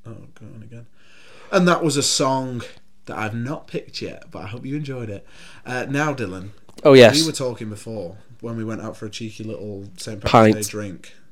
Oh, go on again. And that was a song that I've not picked yet, but I hope you enjoyed it. Now, Dylan. Oh, yes. We were talking before when we went out for a cheeky little St. Patrick's Day drink